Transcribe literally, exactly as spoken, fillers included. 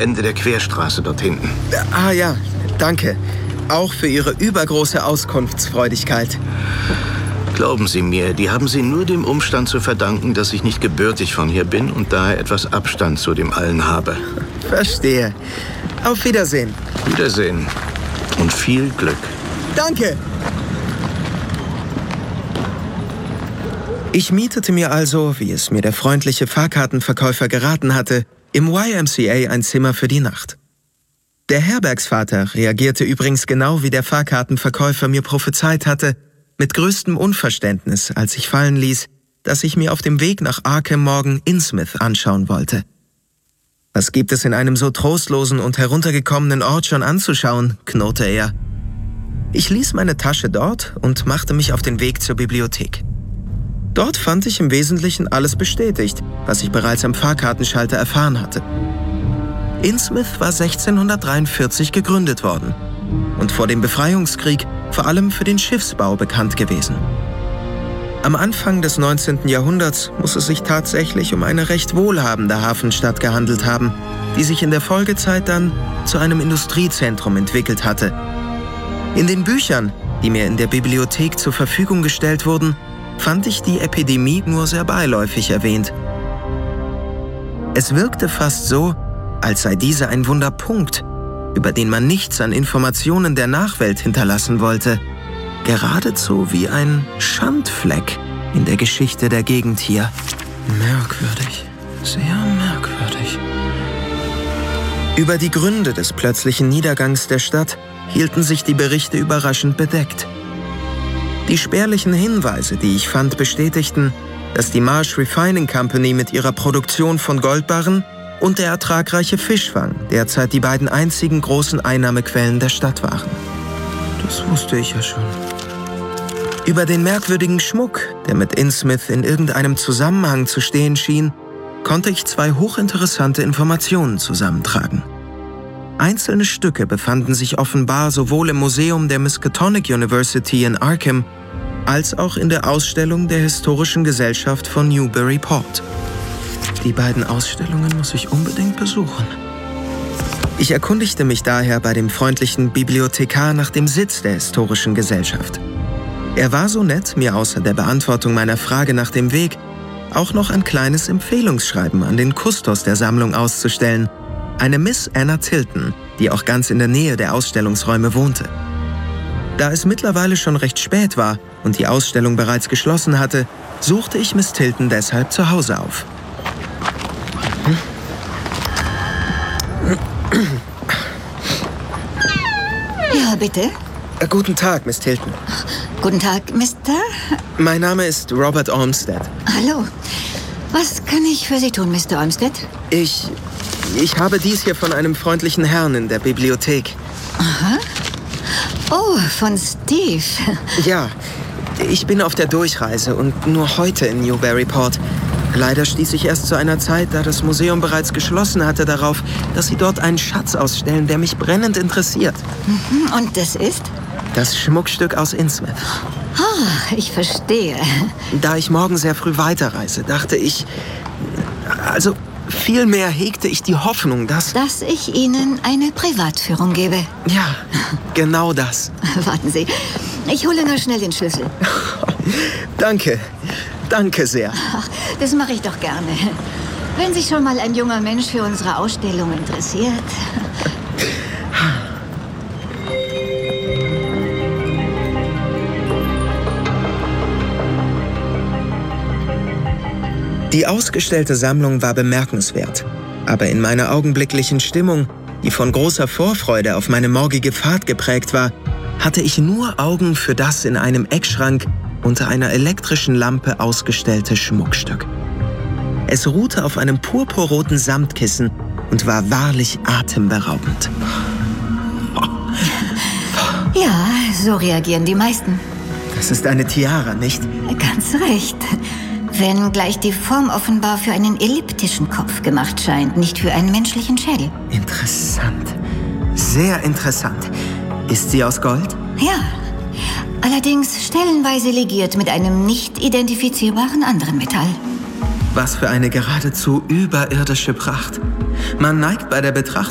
Ende der Querstraße dort hinten. Ah ja, danke. Auch für Ihre übergroße Auskunftsfreudigkeit. Glauben Sie mir, die haben Sie nur dem Umstand zu verdanken, dass ich nicht gebürtig von hier bin und daher etwas Abstand zu dem Allen habe. Verstehe. Auf Wiedersehen. Wiedersehen. Und viel Glück. Danke. Ich mietete mir also, wie es mir der freundliche Fahrkartenverkäufer geraten hatte, im Y M C A ein Zimmer für die Nacht. Der Herbergsvater reagierte übrigens genau wie der Fahrkartenverkäufer mir prophezeit hatte, mit größtem Unverständnis, als ich fallen ließ, dass ich mir auf dem Weg nach Arkham morgen Innsmouth anschauen wollte. Was gibt es in einem so trostlosen und heruntergekommenen Ort schon anzuschauen, knurrte er. Ich ließ meine Tasche dort und machte mich auf den Weg zur Bibliothek. Dort fand ich im Wesentlichen alles bestätigt, was ich bereits am Fahrkartenschalter erfahren hatte. Innsmouth war sechzehnhundertdreiundvierzig gegründet worden und vor dem Befreiungskrieg vor allem für den Schiffsbau bekannt gewesen. Am Anfang des neunzehnten Jahrhunderts muss es sich tatsächlich um eine recht wohlhabende Hafenstadt gehandelt haben, die sich in der Folgezeit dann zu einem Industriezentrum entwickelt hatte. In den Büchern, die mir in der Bibliothek zur Verfügung gestellt wurden, fand ich die Epidemie nur sehr beiläufig erwähnt. Es wirkte fast so, als sei diese ein Wunderpunkt, über den man nichts an Informationen der Nachwelt hinterlassen wollte. Geradezu wie ein Schandfleck in der Geschichte der Gegend hier. Merkwürdig, sehr merkwürdig. Über die Gründe des plötzlichen Niedergangs der Stadt hielten sich die Berichte überraschend bedeckt. Die spärlichen Hinweise, die ich fand, bestätigten, dass die Marsh Refining Company mit ihrer Produktion von Goldbarren und der ertragreiche Fischfang derzeit die beiden einzigen großen Einnahmequellen der Stadt waren. Das wusste ich ja schon. Über den merkwürdigen Schmuck, der mit Innsmouth in irgendeinem Zusammenhang zu stehen schien, konnte ich zwei hochinteressante Informationen zusammentragen. Einzelne Stücke befanden sich offenbar sowohl im Museum der Miskatonic University in Arkham als auch in der Ausstellung der Historischen Gesellschaft von Newburyport. Die beiden Ausstellungen muss ich unbedingt besuchen. Ich erkundigte mich daher bei dem freundlichen Bibliothekar nach dem Sitz der Historischen Gesellschaft. Er war so nett, mir außer der Beantwortung meiner Frage nach dem Weg auch noch ein kleines Empfehlungsschreiben an den Kustos der Sammlung auszustellen, eine Miss Anna Tilton, die auch ganz in der Nähe der Ausstellungsräume wohnte. Da es mittlerweile schon recht spät war und die Ausstellung bereits geschlossen hatte, suchte ich Miss Tilton deshalb zu Hause auf. Ja, bitte? Äh, guten Tag, Miss Tilton. Guten Tag, Mister? Mein Name ist Robert Olmsted. Hallo. Was kann ich für Sie tun, Mister Olmsted? Ich... ich habe dies hier von einem freundlichen Herrn in der Bibliothek. Aha. Oh, von Steve. Ja, ich bin auf der Durchreise und nur heute in Newburyport. Leider stieß ich erst zu einer Zeit, da das Museum bereits geschlossen hatte, darauf, dass sie dort einen Schatz ausstellen, der mich brennend interessiert. Mhm, und das ist? Das Schmuckstück aus Innsmouth. Ah, ich verstehe. Da ich morgen sehr früh weiterreise, dachte ich... Also, vielmehr hegte ich die Hoffnung, dass... Dass ich Ihnen eine Privatführung gebe. Ja, genau das. Warten Sie, ich hole nur schnell den Schlüssel. Danke, danke sehr. Ach, das mache ich doch gerne. Wenn sich schon mal ein junger Mensch für unsere Ausstellung interessiert. Die ausgestellte Sammlung war bemerkenswert, aber in meiner augenblicklichen Stimmung, die von großer Vorfreude auf meine morgige Fahrt geprägt war, hatte ich nur Augen für das in einem Eckschrank unter einer elektrischen Lampe ausgestellte Schmuckstück. Es ruhte auf einem purpurroten Samtkissen und war wahrlich atemberaubend. Ja, so reagieren die meisten. Das ist eine Tiara, nicht? Ganz recht. Wenn gleich die Form offenbar für einen elliptischen Kopf gemacht scheint, nicht für einen menschlichen Schädel. Interessant. Sehr interessant. Ist sie aus Gold? Ja. Allerdings stellenweise legiert mit einem nicht identifizierbaren anderen Metall. Was für eine geradezu überirdische Pracht. Man neigt bei der Betrachtung